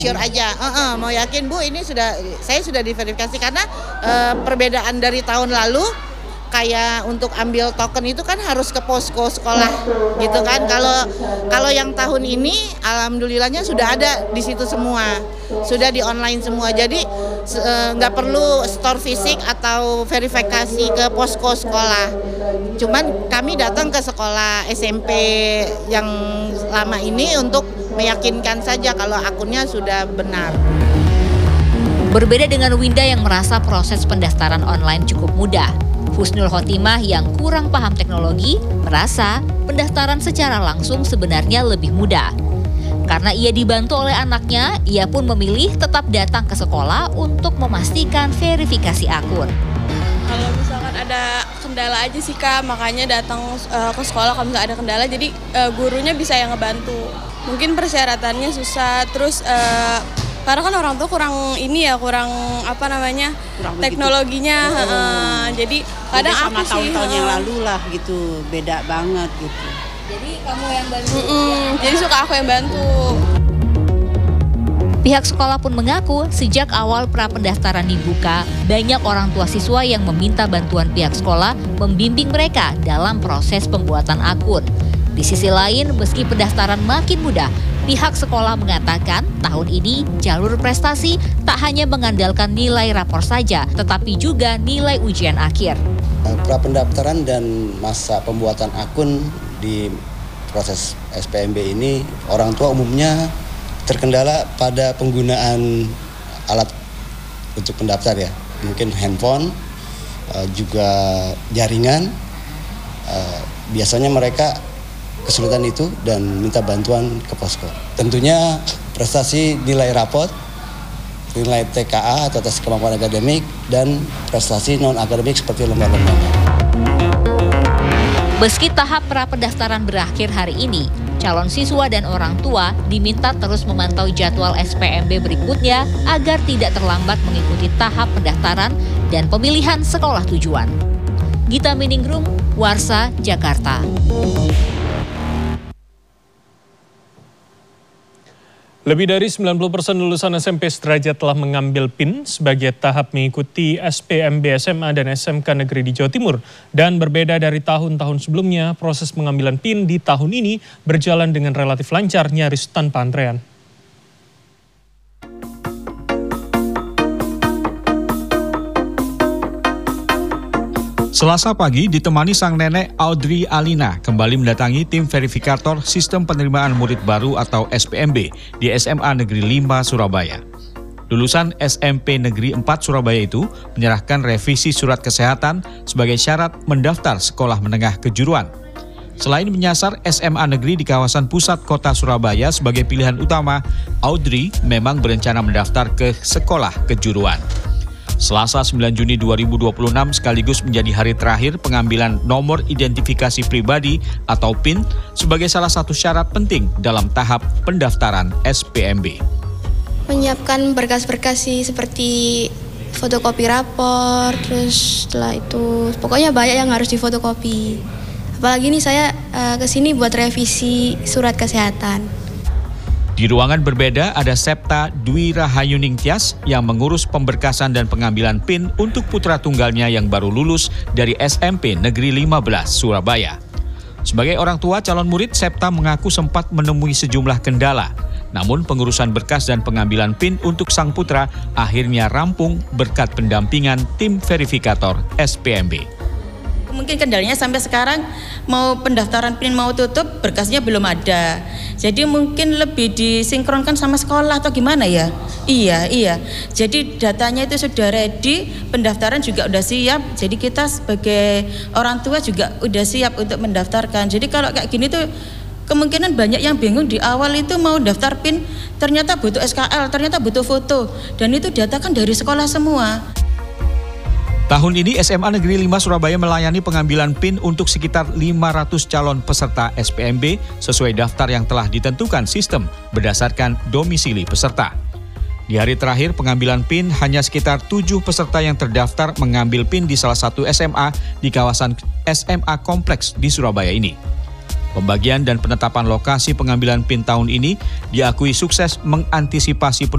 Sure aja, mau yakin Bu ini saya sudah diverifikasi karena perbedaan dari tahun lalu kayak untuk ambil token itu kan harus ke posko sekolah gitu kan. Kalau yang tahun ini alhamdulillahnya sudah ada di situ semua, sudah di online semua. Jadi nggak perlu store fisik atau verifikasi ke posko sekolah. Cuman kami datang ke sekolah SMP yang lama ini untuk meyakinkan saja kalau akunnya sudah benar. Berbeda dengan Winda yang merasa proses pendaftaran online cukup mudah, Husnul Khotimah yang kurang paham teknologi merasa pendaftaran secara langsung sebenarnya lebih mudah. Karena ia dibantu oleh anaknya, ia pun memilih tetap datang ke sekolah untuk memastikan verifikasi akun. Kalau misalkan ada kendala aja sih Kak, makanya datang ke sekolah kalau misalkan ada kendala, jadi gurunya bisa yang ngebantu. Mungkin persyaratannya susah, terus karena kan orang tua kurang teknologinya, jadi kadang sama aku sih tahun-tahun yang lalu lah gitu, beda banget gitu. Jadi kamu yang bantu? Jadi suka aku yang bantu. Pihak sekolah pun mengaku sejak awal pra-pendaftaran dibuka, banyak orang tua siswa yang meminta bantuan pihak sekolah membimbing mereka dalam proses pembuatan akun. Di sisi lain, meski pendaftaran makin mudah, pihak sekolah mengatakan tahun ini jalur prestasi tak hanya mengandalkan nilai rapor saja, tetapi juga nilai ujian akhir. Pra-pendaftaran dan masa pembuatan akun di proses SPMB ini, orang tua umumnya terkendala pada penggunaan alat untuk pendaftar ya, mungkin handphone, juga jaringan. Biasanya mereka kesulitan itu dan minta bantuan ke posko. Tentunya prestasi nilai rapot, nilai TKA atau tes kemampuan akademik, dan prestasi non-akademik seperti lomba-lomba. Meski tahap pra-pendaftaran berakhir hari ini, calon siswa dan orang tua diminta terus memantau jadwal SPMB berikutnya agar tidak terlambat mengikuti tahap pendaftaran dan pemilihan sekolah tujuan. Gita Miningrum, Warsa, Jakarta. Lebih dari 90% lulusan SMP sederajat telah mengambil PIN sebagai tahap mengikuti SPMB SMA dan SMK Negeri di Jawa Timur. Dan berbeda dari tahun-tahun sebelumnya, proses pengambilan PIN di tahun ini berjalan dengan relatif lancar, nyaris tanpa antrean. Selasa pagi ditemani sang nenek Audrey Alina kembali mendatangi tim verifikator Sistem Penerimaan Murid Baru atau SPMB di SMA Negeri 5 Surabaya. Lulusan SMP Negeri 4 Surabaya itu menyerahkan revisi surat kesehatan sebagai syarat mendaftar sekolah menengah kejuruan. Selain menyasar SMA negeri di kawasan pusat kota Surabaya sebagai pilihan utama, Audrey memang berencana mendaftar ke sekolah kejuruan. Selasa 9 Juni 2026 sekaligus menjadi hari terakhir pengambilan nomor identifikasi pribadi atau PIN sebagai salah satu syarat penting dalam tahap pendaftaran SPMB. Menyiapkan berkas-berkas seperti fotokopi rapor, terus setelah itu pokoknya banyak yang harus difotokopi. Apalagi nih saya kesini buat revisi surat kesehatan. Di ruangan berbeda ada Septa Dwi Rahayuning Tias yang mengurus pemberkasan dan pengambilan PIN untuk putra tunggalnya yang baru lulus dari SMP Negeri 15 Surabaya. Sebagai orang tua calon murid, Septa mengaku sempat menemui sejumlah kendala. Namun pengurusan berkas dan pengambilan PIN untuk sang putra akhirnya rampung berkat pendampingan tim verifikator SPMB. Mungkin kendalanya sampai sekarang mau pendaftaran PIN mau tutup berkasnya belum ada. Jadi mungkin lebih disinkronkan sama sekolah atau gimana ya? Iya. Jadi datanya itu sudah ready, pendaftaran juga udah siap. Jadi kita sebagai orang tua juga udah siap untuk mendaftarkan. Jadi kalau kayak gini tuh kemungkinan banyak yang bingung di awal itu mau daftar PIN ternyata butuh SKL, ternyata butuh foto. Dan itu data kan dari sekolah semua. Tahun ini SMA Negeri 5 Surabaya melayani pengambilan PIN untuk sekitar 500 calon peserta SPMB sesuai daftar yang telah ditentukan sistem berdasarkan domisili peserta. Di hari terakhir pengambilan PIN hanya sekitar 7 peserta yang terdaftar mengambil PIN di salah satu SMA di kawasan SMA Kompleks di Surabaya ini. Pembagian dan penetapan lokasi pengambilan PIN tahun ini diakui sukses mengantisipasi